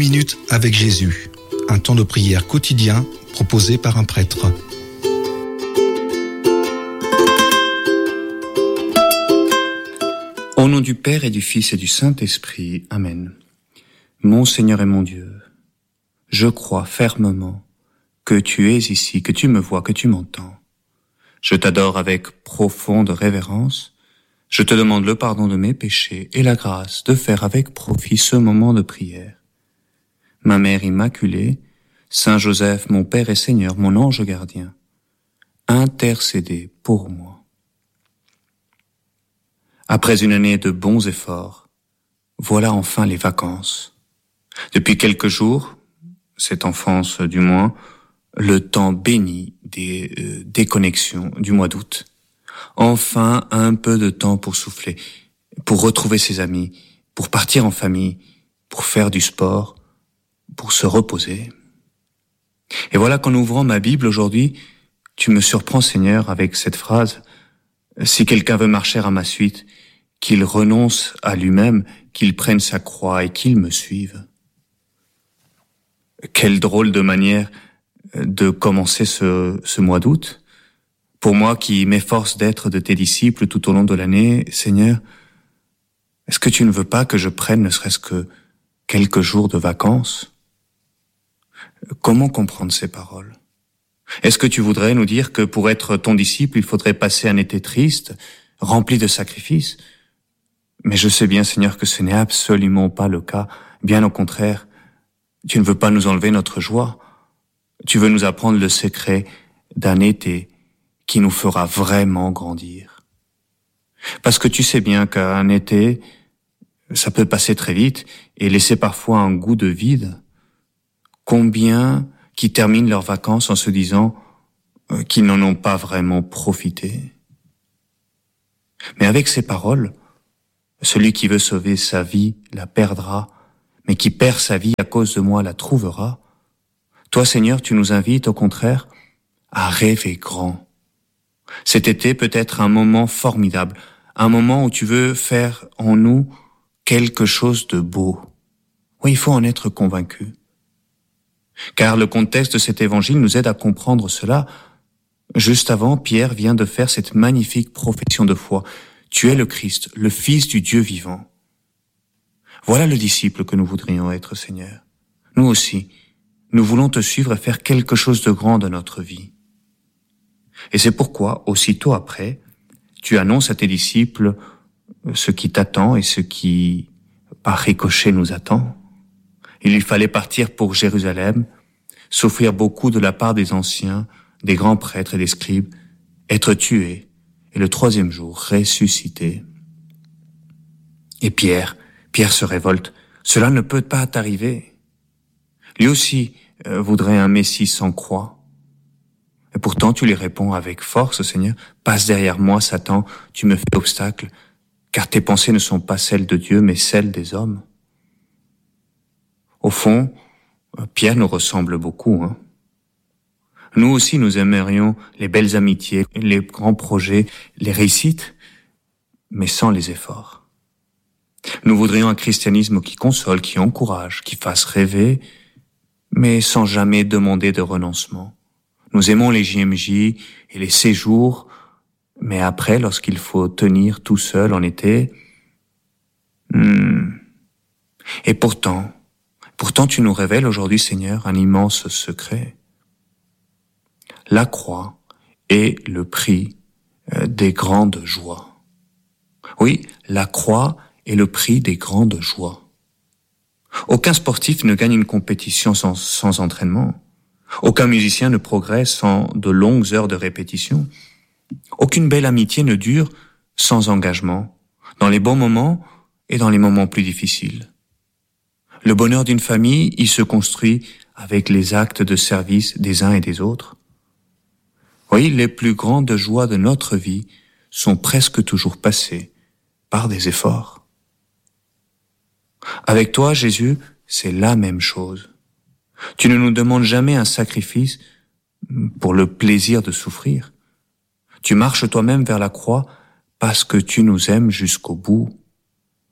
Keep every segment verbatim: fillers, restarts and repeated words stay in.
minutes avec Jésus, un temps de prière quotidien proposé par un prêtre. Au nom du Père et du Fils et du Saint-Esprit, Amen. Mon Seigneur et mon Dieu, je crois fermement que tu es ici, que tu me vois, que tu m'entends. Je t'adore avec profonde révérence. Je te demande le pardon de mes péchés et la grâce de faire avec profit ce moment de prière. Ma Mère Immaculée, Saint Joseph, mon Père et Seigneur, mon ange gardien, intercédez pour moi. Après une année de bons efforts, voilà enfin les vacances. Depuis quelques jours, cette enfance du moins, le temps béni des euh, déconnexions du mois d'août. Enfin un peu de temps pour souffler, pour retrouver ses amis, pour partir en famille, pour faire du sport, pour se reposer. Et voilà qu'en ouvrant ma Bible aujourd'hui, tu me surprends, Seigneur, avec cette phrase: si quelqu'un veut marcher à ma suite, qu'il renonce à lui-même, qu'il prenne sa croix et qu'il me suive. Quelle drôle de manière de commencer ce, ce mois d'août. Pour moi qui m'efforce d'être de tes disciples tout au long de l'année, Seigneur, est-ce que tu ne veux pas que je prenne ne serait-ce que quelques jours de vacances? Comment comprendre ces paroles? Est-ce que tu voudrais nous dire que pour être ton disciple, il faudrait passer un été triste, rempli de sacrifices? Mais je sais bien, Seigneur, que ce n'est absolument pas le cas. Bien au contraire, tu ne veux pas nous enlever notre joie. Tu veux nous apprendre le secret d'un été qui nous fera vraiment grandir. Parce que tu sais bien qu'un été, ça peut passer très vite et laisser parfois un goût de vide. Combien qui terminent leurs vacances en se disant qu'ils n'en ont pas vraiment profité. Mais avec ces paroles, celui qui veut sauver sa vie la perdra, mais qui perd sa vie à cause de moi la trouvera. Toi, Seigneur, tu nous invites au contraire à rêver grand. Cet été peut être un moment formidable, un moment où tu veux faire en nous quelque chose de beau. Oui, il faut en être convaincu. Car le contexte de cet évangile nous aide à comprendre cela. Juste avant, Pierre vient de faire cette magnifique profession de foi. Tu es le Christ, le Fils du Dieu vivant. Voilà le disciple que nous voudrions être, Seigneur. Nous aussi, nous voulons te suivre et faire quelque chose de grand de notre vie. Et c'est pourquoi, aussitôt après, tu annonces à tes disciples ce qui t'attend et ce qui, par ricochet, nous attend. Il lui fallait partir pour Jérusalem, souffrir beaucoup de la part des anciens, des grands prêtres et des scribes, être tué, et le troisième jour ressuscité. Et Pierre, Pierre se révolte. Cela ne peut pas t'arriver. Lui aussi euh, voudrait un Messie sans croix. Et pourtant tu lui réponds avec force, Seigneur, passe derrière moi, Satan, tu me fais obstacle, car tes pensées ne sont pas celles de Dieu, mais celles des hommes. Au fond, Pierre nous ressemble beaucoup, hein. Nous aussi, nous aimerions les belles amitiés, les grands projets, les réussites, mais sans les efforts. Nous voudrions un christianisme qui console, qui encourage, qui fasse rêver, mais sans jamais demander de renoncement. Nous aimons les J M J et les séjours, mais après, lorsqu'il faut tenir tout seul en été, hmm. Et pourtant, pourtant tu nous révèles aujourd'hui, Seigneur, un immense secret. La croix est le prix des grandes joies. Oui, la croix est le prix des grandes joies. Aucun sportif ne gagne une compétition sans, sans entraînement. Aucun musicien ne progresse sans de longues heures de répétition. Aucune belle amitié ne dure sans engagement, dans les bons moments et dans les moments plus difficiles. Le bonheur d'une famille, il se construit avec les actes de service des uns et des autres. Oui, les plus grandes joies de notre vie sont presque toujours passées par des efforts. Avec toi, Jésus, c'est la même chose. Tu ne nous demandes jamais un sacrifice pour le plaisir de souffrir. Tu marches toi-même vers la croix parce que tu nous aimes jusqu'au bout.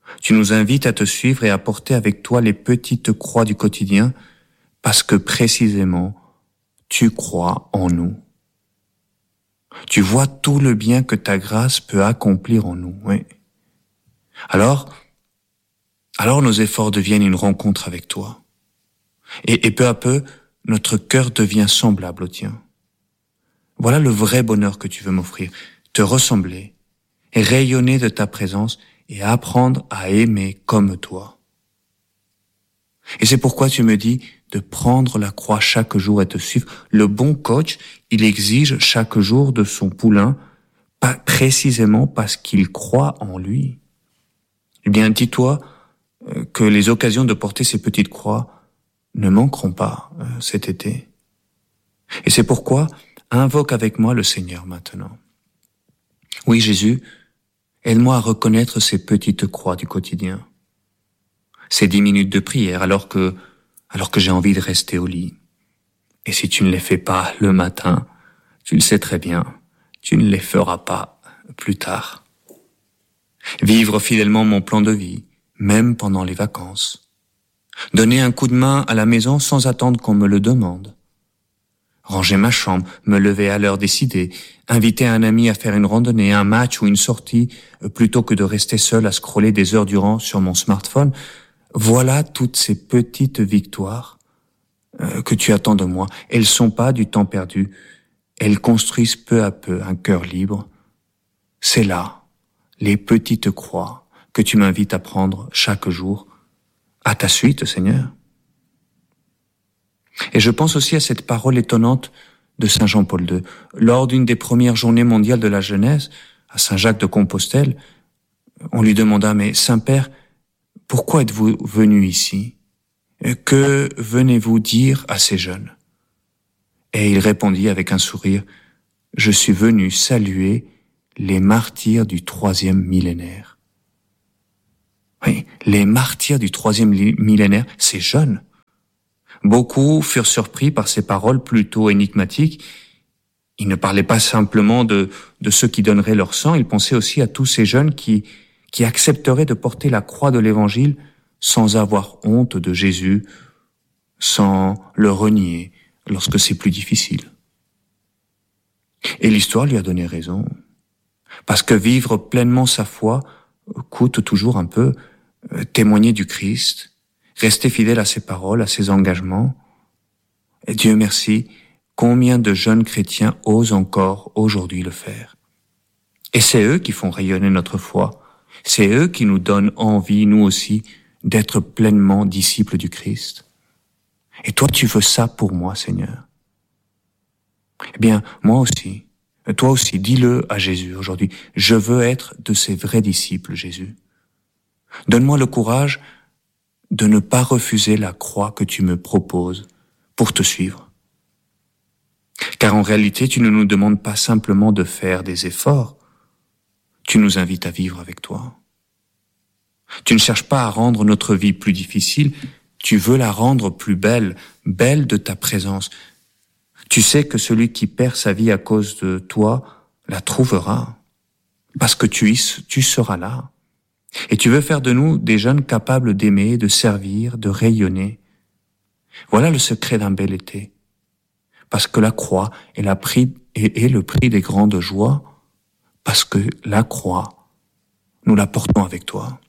Tu nous invites à te suivre et à porter avec toi les petites croix du quotidien parce que précisément, tu crois en nous. Tu vois tout le bien que ta grâce peut accomplir en nous, oui. Alors, alors nos efforts deviennent une rencontre avec toi. Et, et peu à peu, notre cœur devient semblable au tien. Voilà le vrai bonheur que tu veux m'offrir, te ressembler, et rayonner de ta présence et apprendre à aimer comme toi. Et c'est pourquoi tu me dis de prendre la croix chaque jour et te suivre. Le bon coach, il exige chaque jour de son poulain, pas précisément parce qu'il croit en lui. Eh bien, dis-toi que les occasions de porter ces petites croix ne manqueront pas euh, cet été. Et c'est pourquoi invoque avec moi le Seigneur maintenant. Oui, Jésus, aide-moi à reconnaître ces petites croix du quotidien. Ces dix minutes de prière alors que, alors que j'ai envie de rester au lit. Et si tu ne les fais pas le matin, tu le sais très bien, tu ne les feras pas plus tard. Vivre fidèlement mon plan de vie, même pendant les vacances. Donner un coup de main à la maison sans attendre qu'on me le demande. Ranger ma chambre, me lever à l'heure décidée, inviter un ami à faire une randonnée, un match ou une sortie, plutôt que de rester seul à scroller des heures durant sur mon smartphone. Voilà toutes ces petites victoires euh, que tu attends de moi. Elles sont pas du temps perdu. Elles construisent peu à peu un cœur libre. C'est là, les petites croix que tu m'invites à prendre chaque jour. À ta suite, Seigneur. Et je pense aussi à cette parole étonnante de Saint Jean-Paul deux. Lors d'une des premières journées mondiales de la jeunesse, à Saint-Jacques de Compostelle, on lui demanda, mais Saint-Père, pourquoi êtes-vous venu ici? Que venez-vous dire à ces jeunes? Et il répondit avec un sourire, je suis venu saluer les martyrs du troisième millénaire. Oui, les martyrs du troisième millénaire, ces jeunes. Beaucoup furent surpris par ces paroles plutôt énigmatiques. Il ne parlait pas simplement de, de ceux qui donneraient leur sang, il pensait aussi à tous ces jeunes qui, qui accepteraient de porter la croix de l'Évangile sans avoir honte de Jésus, sans le renier lorsque c'est plus difficile. Et l'histoire lui a donné raison, parce que vivre pleinement sa foi coûte toujours un peu, témoigner du Christ, rester fidèle à ses paroles, à ses engagements. Et Dieu merci, combien de jeunes chrétiens osent encore aujourd'hui le faire. Et c'est eux qui font rayonner notre foi. C'est eux qui nous donnent envie, nous aussi, d'être pleinement disciples du Christ. Et toi, tu veux ça pour moi, Seigneur. Eh bien, moi aussi, toi aussi, dis-le à Jésus aujourd'hui. Je veux être de ces vrais disciples, Jésus. Donne-moi le courage de ne pas refuser la croix que tu me proposes pour te suivre. Car en réalité, tu ne nous demandes pas simplement de faire des efforts, tu nous invites à vivre avec toi. Tu ne cherches pas à rendre notre vie plus difficile, tu veux la rendre plus belle, belle de ta présence. Tu sais que celui qui perd sa vie à cause de toi la trouvera, parce que tu, y, tu seras là. Et tu veux faire de nous des jeunes capables d'aimer, de servir, de rayonner. Voilà le secret d'un bel été. Parce que la croix est, la prix, est, est le prix des grandes joies, parce que la croix, nous la portons avec toi.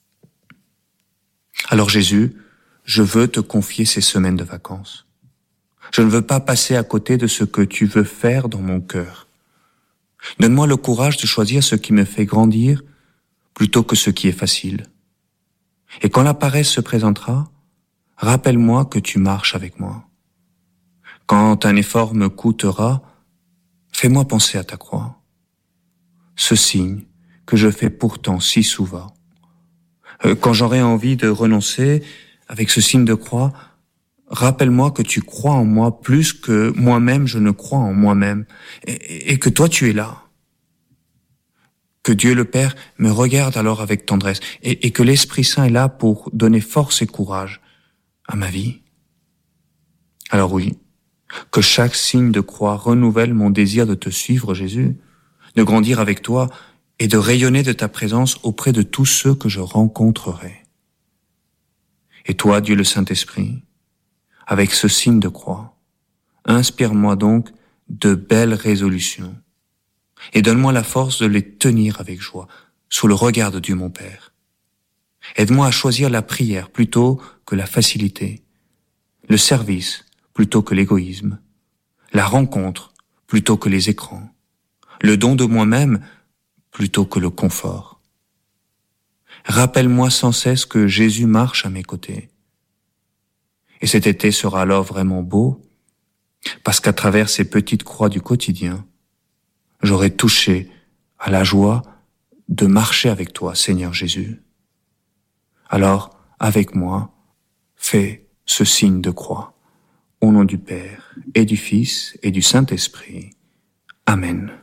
Alors Jésus, je veux te confier ces semaines de vacances. Je ne veux pas passer à côté de ce que tu veux faire dans mon cœur. Donne-moi le courage de choisir ce qui me fait grandir plutôt que ce qui est facile. Et quand la paresse se présentera, rappelle-moi que tu marches avec moi. Quand un effort me coûtera, fais-moi penser à ta croix. Ce signe que je fais pourtant si souvent. Quand j'aurai envie de renoncer avec ce signe de croix, rappelle-moi que tu crois en moi plus que moi-même je ne crois en moi-même et, et que toi tu es là. Que Dieu le Père me regarde alors avec tendresse et, et que l'Esprit Saint est là pour donner force et courage à ma vie. Alors oui, que chaque signe de croix renouvelle mon désir de te suivre, Jésus, de grandir avec toi et de rayonner de ta présence auprès de tous ceux que je rencontrerai. Et toi, Dieu le Saint-Esprit, avec ce signe de croix, inspire-moi donc de belles résolutions et donne-moi la force de les tenir avec joie, sous le regard de Dieu mon Père. Aide-moi à choisir la prière plutôt que la facilité, le service plutôt que l'égoïsme, la rencontre plutôt que les écrans, le don de moi-même plutôt que le confort. Rappelle-moi sans cesse que Jésus marche à mes côtés. Et cet été sera alors vraiment beau, parce qu'à travers ces petites croix du quotidien, j'aurai touché à la joie de marcher avec toi, Seigneur Jésus. Alors, avec moi, fais ce signe de croix. Au nom du Père, et du Fils, et du Saint-Esprit. Amen.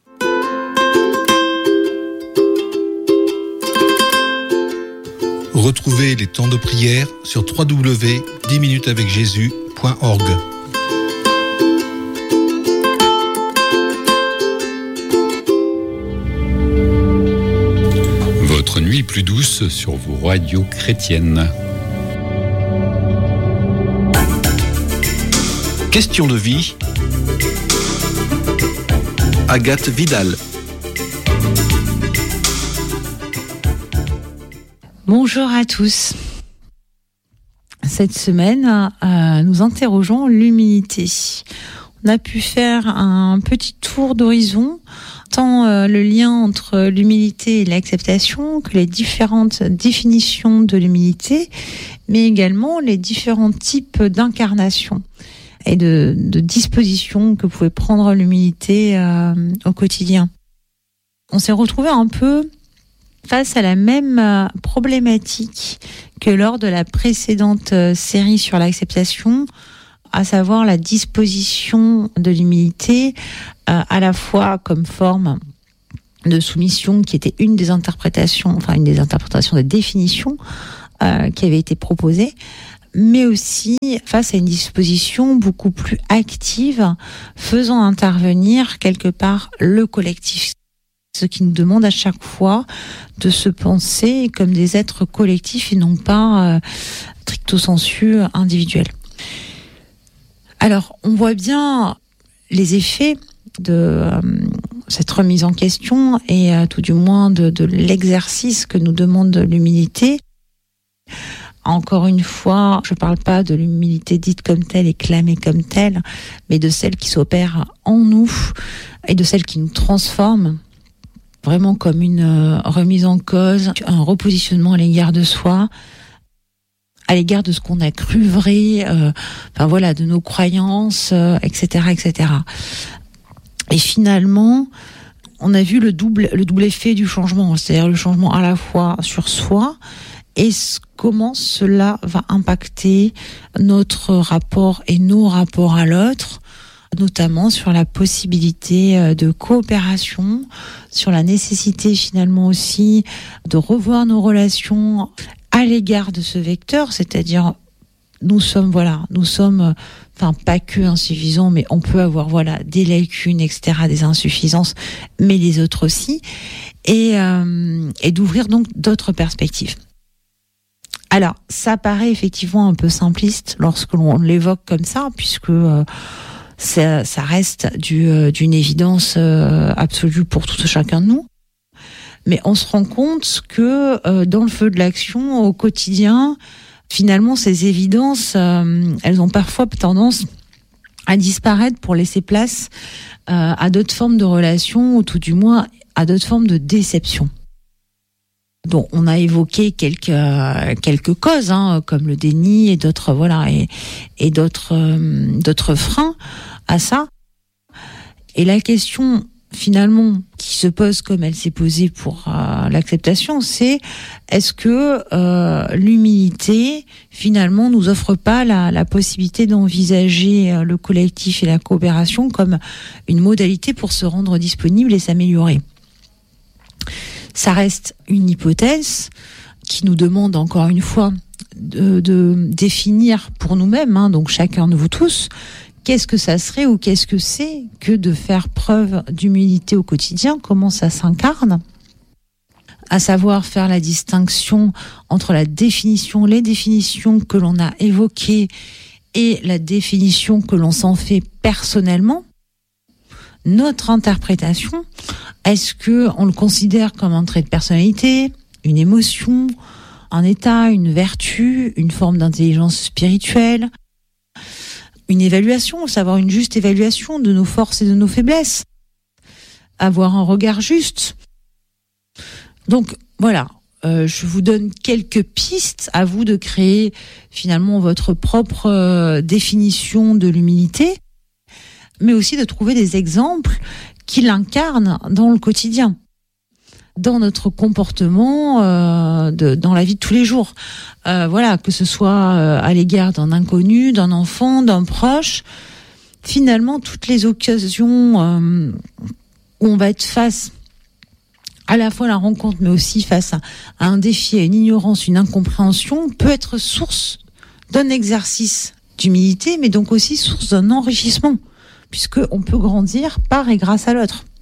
Retrouvez les temps de prière sur w w w point dix minutes avec jésus point org. Votre nuit plus douce sur vos radios chrétiennes. Question de vie. Agathe Vidal. Bonjour à tous. Cette semaine, euh, nous interrogeons l'humilité. On a pu faire un petit tour d'horizon, tant euh, le lien entre l'humilité et l'acceptation que les différentes définitions de l'humilité, mais également les différents types d'incarnation et de, de dispositions que pouvait prendre l'humilité euh, au quotidien. On s'est retrouvé un peu face à la même problématique que lors de la précédente série sur l'acceptation, à savoir la disposition de l'humilité, euh, à la fois comme forme de soumission, qui était une des interprétations, enfin une des interprétations, des définitions euh, qui avait été proposée, mais aussi face à une disposition beaucoup plus active, faisant intervenir quelque part le collectif. Ce qui nous demande à chaque fois de se penser comme des êtres collectifs et non pas euh, stricto sensu individuels. Alors, on voit bien les effets de euh, cette remise en question et euh, tout du moins de, de l'exercice que nous demande l'humilité. Encore une fois, je ne parle pas de l'humilité dite comme telle et clamée comme telle, mais de celle qui s'opère en nous et de celle qui nous transforme, vraiment comme une euh, remise en cause, un repositionnement à l'égard de soi, à l'égard de ce qu'on a cru vrai, euh, enfin voilà, de nos croyances, euh, et cetera, et cetera. Et finalement, on a vu le double, le double effet du changement, c'est-à-dire le changement à la fois sur soi et c- comment cela va impacter notre rapport et nos rapports à l'autre, notamment sur la possibilité de coopération, sur la nécessité finalement aussi de revoir nos relations à l'égard de ce vecteur, c'est-à-dire nous sommes voilà, nous sommes enfin pas que insuffisants, mais on peut avoir voilà des lacunes, et cetera, des insuffisances, mais les autres aussi, et euh, et d'ouvrir donc d'autres perspectives. Alors, ça paraît effectivement un peu simpliste lorsque l'on l'évoque comme ça, puisque euh, ça, ça reste du, euh, d'une évidence euh, absolue pour tout chacun de nous. Mais on se rend compte que euh, dans le feu de l'action, au quotidien, finalement, ces évidences, euh, elles ont parfois tendance à disparaître pour laisser place euh, à d'autres formes de relations, ou tout du moins à d'autres formes de déception. Bon, on a évoqué quelques euh, quelques causes, hein, comme le déni et d'autres voilà et et d'autres euh, d'autres freins à ça. Et la question finalement qui se pose comme elle s'est posée pour euh, l'acceptation, c'est est-ce que euh, l'humilité finalement nous offre pas la la possibilité d'envisager euh, le collectif et la coopération comme une modalité pour se rendre disponible et s'améliorer. Ça reste une hypothèse qui nous demande encore une fois de, de définir pour nous-mêmes, hein, donc chacun de vous tous, qu'est-ce que ça serait ou qu'est-ce que c'est que de faire preuve d'humilité au quotidien, comment ça s'incarne. à savoir faire la distinction entre la définition, les définitions que l'on a évoquées et la définition que l'on s'en fait personnellement. Notre interprétation, est-ce que on le considère comme un trait de personnalité, une émotion, un état, une vertu, une forme d'intelligence spirituelle, une évaluation, savoir une juste évaluation de nos forces et de nos faiblesses, avoir un regard juste. Donc voilà, euh, je vous donne quelques pistes, à vous de créer finalement votre propre euh, définition de l'humilité, mais aussi de trouver des exemples qui l'incarnent dans le quotidien, dans notre comportement, euh, de, dans la vie de tous les jours. Euh, voilà, que ce soit euh, à l'égard d'un inconnu, d'un enfant, d'un proche. Finalement, toutes les occasions euh, où on va être face à la fois à la rencontre, mais aussi face à, à un défi, à une ignorance, une incompréhension, peut être source d'un exercice d'humilité, mais donc aussi source d'un enrichissement, puisqu'on peut grandir par et grâce à l'autre.